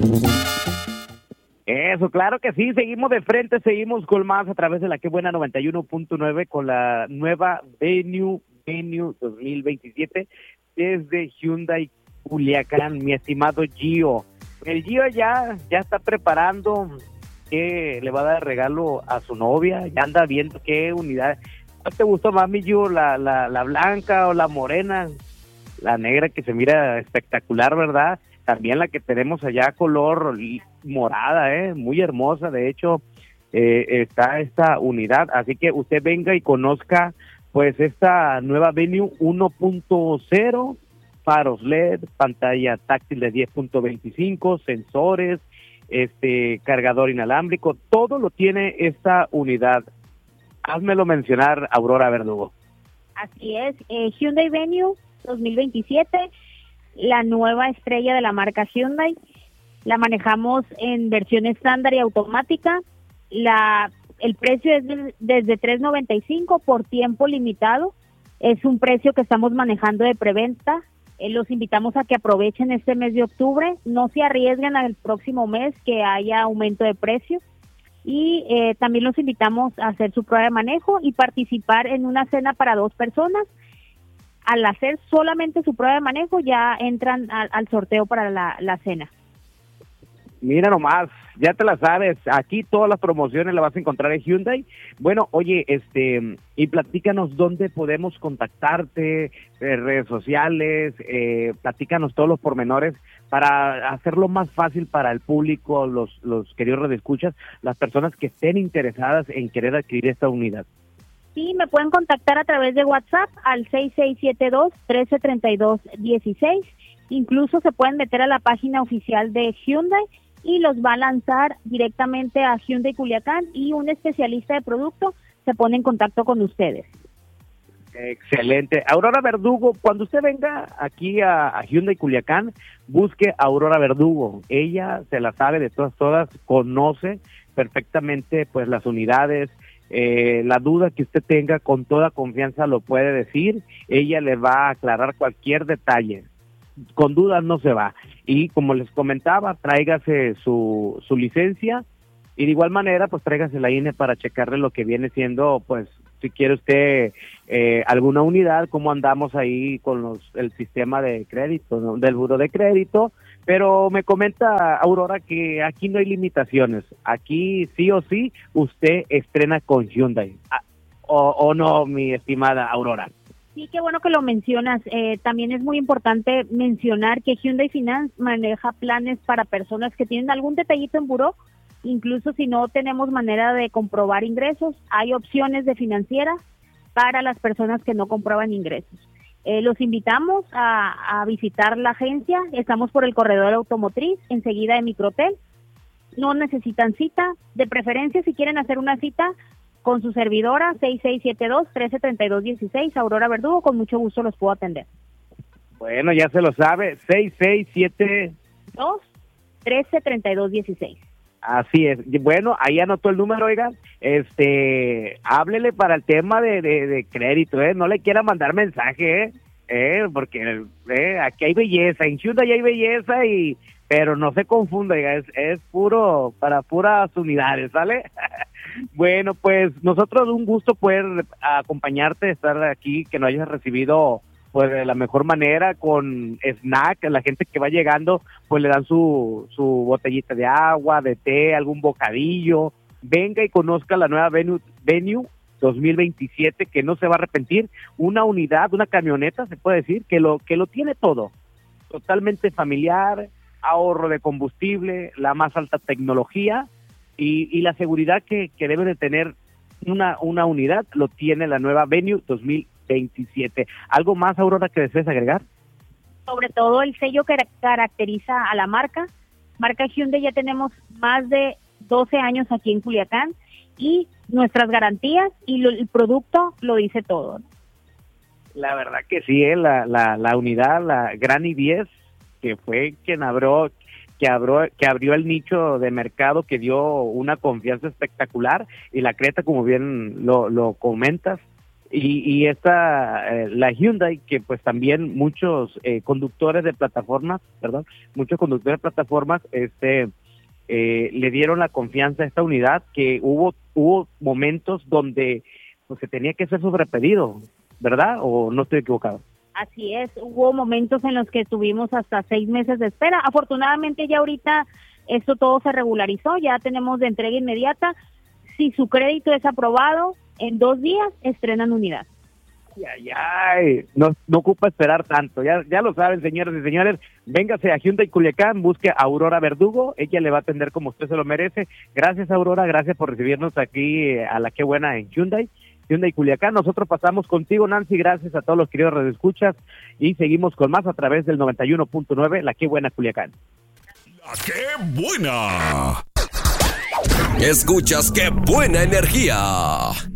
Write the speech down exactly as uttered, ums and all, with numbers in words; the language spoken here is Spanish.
Eso, claro que sí, seguimos de frente, seguimos con más a través de la que buena noventa y uno punto nueve con la nueva Venue, Venue dos mil veintisiete desde Hyundai Culiacán, mi estimado Gio. El Gio ya, ya está preparando que le va a dar regalo a su novia, ya anda viendo qué unidad. ¿Cuál te gustó más, mi Gio, la, la, la blanca o la morena? La negra que se mira espectacular, ¿verdad? También la que tenemos allá color morada, ¿eh? Muy hermosa, de hecho, eh, está esta unidad, así que usted venga y conozca, pues, esta nueva Venue uno punto cero, faros L E D, pantalla táctil de diez punto veinticinco, sensores, este, cargador inalámbrico, todo lo tiene esta unidad. Házmelo mencionar, Aurora Verdugo. Así es, eh, Hyundai Venue dos mil veintisiete, la nueva estrella de la marca Hyundai. La manejamos en versión estándar y automática. La, el precio es de, desde tres noventa y cinco por tiempo limitado. Es un precio que estamos manejando de preventa. Eh, los invitamos a que aprovechen este mes de octubre. No se arriesguen al próximo mes que haya aumento de precio. Y eh, también los invitamos a hacer su prueba de manejo y participar en una cena para dos personas. Al hacer solamente su prueba de manejo, ya entran al, al sorteo para la, la cena. Mira nomás, ya te la sabes, aquí todas las promociones las vas a encontrar en Hyundai. Bueno, oye, este, y platícanos dónde podemos contactarte, eh, redes sociales, eh, platícanos todos los pormenores para hacerlo más fácil para el público, los, los queridos radioescuchas, las personas que estén interesadas en querer adquirir esta unidad. Sí, me pueden contactar a través de WhatsApp al seis seis siete dos, uno tres tres dos, uno seis. Incluso se pueden meter a la página oficial de Hyundai y los va a lanzar directamente a Hyundai Culiacán y un especialista de producto se pone en contacto con ustedes. Excelente. Aurora Verdugo, cuando usted venga aquí a, a Hyundai Culiacán, busque a Aurora Verdugo. Ella se la sabe de todas, todas, conoce perfectamente pues las unidades. Eh, la duda que usted tenga, con toda confianza lo puede decir, ella le va a aclarar cualquier detalle, con dudas no se va. Y como les comentaba, tráigase su, su licencia y de igual manera pues tráigase la I N E para checarle lo que viene siendo, pues si quiere usted eh, alguna unidad, cómo andamos ahí con los el sistema de crédito, ¿no? Del buro de crédito. Pero me comenta Aurora que aquí no hay limitaciones, aquí sí o sí usted estrena con Hyundai, o, o no, mi estimada Aurora. Sí, qué bueno que lo mencionas. Eh, también es muy importante mencionar que Hyundai Finance maneja planes para personas que tienen algún detallito en buró, incluso si no tenemos manera de comprobar ingresos, hay opciones de financiera para las personas que no comprueban ingresos. Eh, los invitamos a, a visitar la agencia, estamos por el corredor automotriz, enseguida de Microtel, no necesitan cita, de preferencia si quieren hacer una cita con su servidora, seis seis siete dos, uno tres tres dos, uno seis, Aurora Verdugo, con mucho gusto los puedo atender. Bueno, ya se lo sabe, seis seis siete dos, uno tres tres dos, uno seis. Así es. Bueno, ahí anotó el número, oiga. Este, háblele para el tema de, de, de crédito, ¿eh? No le quiera mandar mensaje, ¿eh? ¿Eh? Porque eh, aquí hay belleza, en Hyundai hay belleza, y pero no se confunda, oiga, es, es puro, para puras unidades, ¿sale? Bueno, pues nosotros un gusto poder acompañarte, estar aquí, que nos hayas recibido pues de la mejor manera, con snack. La gente que va llegando pues le dan su, su botellita de agua, de té, algún bocadillo. Venga y conozca la nueva Venue, Venue dos mil veintisiete, que no se va a arrepentir. Una unidad, una camioneta, se puede decir, que lo, que lo tiene todo. Totalmente familiar, ahorro de combustible, la más alta tecnología y, y la seguridad que, que debe de tener una, una unidad, lo tiene la nueva Venue dos mil veintisiete. ¿Algo más, Aurora, que desees agregar? Sobre todo el sello que caracteriza a la marca. Marca Hyundai ya tenemos más de doce años aquí en Culiacán y nuestras garantías y lo, el producto lo dice todo, ¿no? La verdad que sí, ¿eh? la, la, la unidad, la Gran i diez, que fue quien abrió, que abrió, que abrió el nicho de mercado, que dio una confianza espectacular, y la Creta, como bien lo, lo comentas, Y, y esta, eh, la Hyundai, que pues también muchos eh, conductores de plataformas, perdón, muchos conductores de plataformas, este, eh, le dieron la confianza a esta unidad, que hubo, hubo momentos donde pues se tenía que ser sobrepedido, ¿verdad? ¿O no estoy equivocado? Así es, hubo momentos en los que estuvimos hasta seis meses de espera. Afortunadamente ya ahorita esto todo se regularizó, ya tenemos de entrega inmediata. Si su crédito es aprobado, en dos días estrenan unidad. Ay, ay, ay. No, no ocupa esperar tanto, ya, ya lo saben, señores y señores, véngase a Hyundai Culiacán, busque a Aurora Verdugo, ella le va a atender como usted se lo merece. Gracias, Aurora, gracias por recibirnos aquí eh, a la Qué Buena en Hyundai. Hyundai Culiacán, nosotros pasamos contigo, Nancy, gracias a todos los queridos radioescuchas y seguimos con más a través del noventa y uno punto nueve, la Qué Buena Culiacán. La Qué Buena. Escuchas Qué Buena Energía.